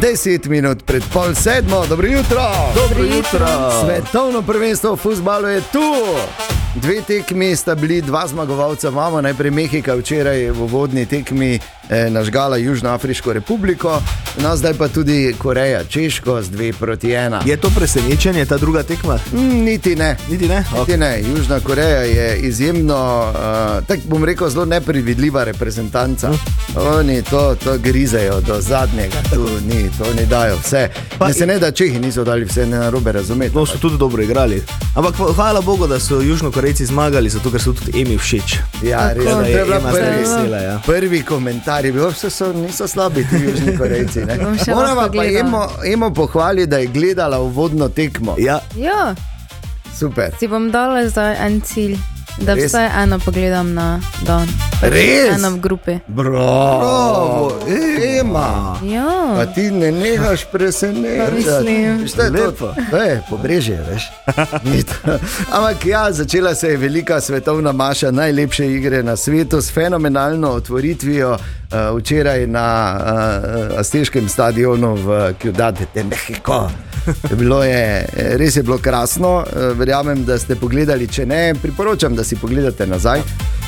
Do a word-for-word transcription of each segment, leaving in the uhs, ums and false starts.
deset minut pred pol sedmo. Dobro jutro. Dobro jutro. Svetovno prvenstvo v fuzbalu je tu. Dve tekmi sta bili, dva zmagovalca imamo. Najprej Mehika včeraj v uvodni tekmi eh, nažgala Južnoafriško republiko, no zdaj pa tudi Koreja, Češko z dve proti ena. Je to presenečenje, ta druga tekma? Mm, niti ne. Niti ne? Niti Okay. ne. Južna Koreja je izjemno, uh, tak bom rekel, zelo neprevidljiva reprezentanca. Hm. Oni to, to grizejo do zadnjega, tu ni, to ni dajo vse. Pa, ne se ne da Čehi niso dali vse, ne narobe razumeti. No, so tudi dobro igrali. Ampak hvala Bogu, da so Južnokorejci zmagali, zato ker so tudi Emi všeč. Ja, res, da je Ema prvi, vesela, ja. prvi komentar je bil, vse so, niso slabi ti Južni Korejci. Moramo pa Emo, Emo pohvali, da je gledala uvodno tekmo. Ja. Ja. Super. Si bom dala zdaj en cilj, da Res? vsaj eno pogledam na dan. Res? Eno v grupi. Bravo, Ema. Ja. Pa ti ne nehaš presenečati. Mislim. Šta je to? To je pobrežje, veš. Ni to. Ampak ja, začela se je velika svetovna maša najlepše igre na svetu s fenomenalno otvoritvijo uh, včeraj na uh, Azteškem stadionu v Ciudad de México. Bilo je, res je bilo krasno, verjamem, da ste pogledali, če ne, priporočam, da si pogledate nazaj,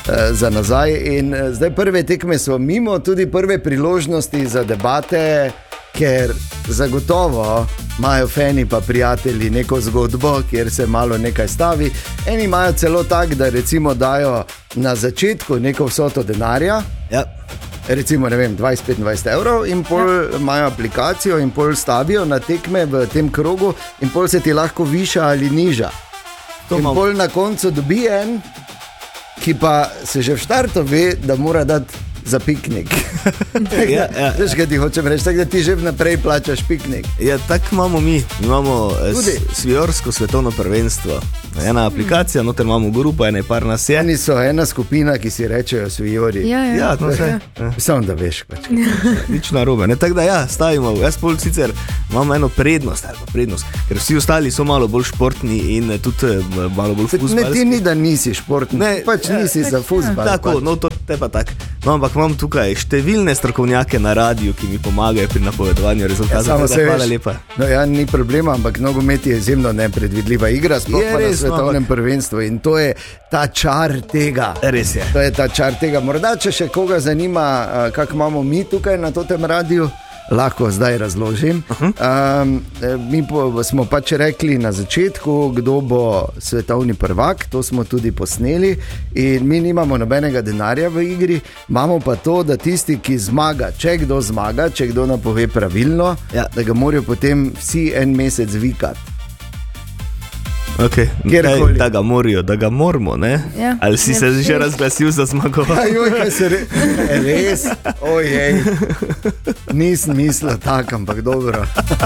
za nazaj. In zdaj prve tekme so mimo, tudi prve priložnosti za debate, ker zagotovo imajo fani pa prijatelji neko zgodbo, kjer se malo nekaj stavi. Eni imajo celo tak, da recimo dajo na začetku neko vsoto denarja, Ja. recimo, ne vem, dvajset do petindvajset evrov in pol imajo aplikacijo in pol stavijo na tekme v tem krogu in pol se ti lahko viša ali niža. To In imam. pol na koncu dobi en, ki pa se že v štartu ve, da mora dati za piknik. Ja, ja. Veš, kaj ti hočem reči, tako da ti že vnaprej plačaš piknik. Ja, tako imamo mi. Mi imamo eh, Tudi. s- Sviorsko svetovno prvenstvo. Ena aplikacija, noter imamo grupo, ene par nas je. Eni so ena skupina, ki si rečejo svijori. Ja, ja. Ja, no vse. Ja. Samo da veš, pač. Nič narobe. Ne, tako da ja, stavimo. Jaz pol sicer imam eno prednost, ali pa prednost, ker vsi ostali so malo bolj športni in eh, tudi eh, malo bolj Ne, fuzbalski. ti ni, da nisi športni, Ne, pač ja, nisi za fuzbal. Tako, pač. no to te pa tak. No, ampak imam tukaj številne strokovnjake na radiju, ki mi pomagajo pri napovedovanju Ja, rezultatov. samo Tako da se hvala veš, lepa. no, ja, ni problema, ampak nogomet je izjemno nepredvidljiva igra, sploh Je pa na res, no, svetovnem ampak- prvenstvu in to je ta čar tega. Res je. To je ta čar tega. Morda, če še koga zanima, uh, kako imamo mi tukaj na tem radiju, lahko zdaj razložim. Um, mi po, smo pač rekli na začetku, kdo bo svetovni prvak, to smo tudi posneli in mi nimamo nobenega denarja v igri, imamo pa to, da tisti, ki zmaga, če kdo zmaga, če kdo napove pravilno, Ja. da ga morajo potem vsi en mesec vikati. Okay. Kjerkoli. Da ga morajo, da ga moramo, ne? Ja. Ali si Ja, se že res. razglasil za zmagovalca? Ajoj, kaj se re... Res? Ojej. Nisem mislil tako, ampak dobro.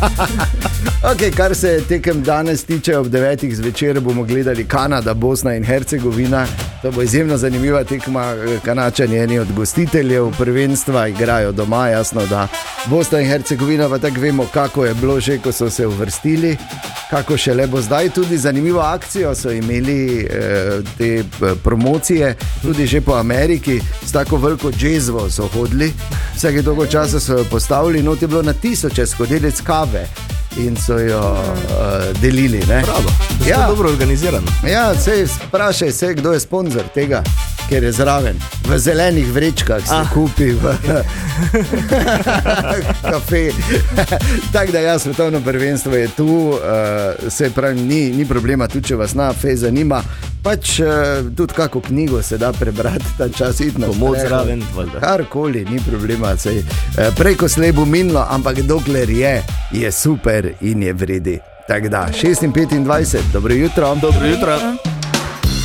Okay, kar se tekem danes tiče, ob devetih zvečer bomo gledali Kanada, Bosna in Hercegovina. To bo izjemno zanimiva tekma. Kanačani, eni od gostiteljev prvenstva, igrajo doma, jasno, da Bosna in Hercegovina, pa tako vemo, kako je bilo že, ko so se uvrstili, kako šele bo zdaj. Tudi zanimivo akcijo so imeli eh, te eh, promocije, tudi že po Ameriki, s tako veliko džezvo so hodili, vsake dolgo časa so jo postavili, no, je bilo na tisoče skodelic kave in so jo uh, delili. Ne? Bravo, Ja. ja. Dobro organizirano. Ja, sej sprašaj se, kdo je sponzor tega, ker je zraven. V zelenih vrečkah se Ah. kupi v kafe. Tako da ja, svetovno prvenstvo je tu, uh, se pravi, ni, ni problema, tudi če vas na fe zanima. Pač uh, tudi kako knjigo se da prebrati ta čas, iti na Pomoč sprehod. zraven, valjda. Karkoli, ni problema, sej, uh, prej ko slej bo minilo, ampak dokler je, je super in je vredi. Tako da, šest in petindvajset, dobro jutro. Dobro jutro.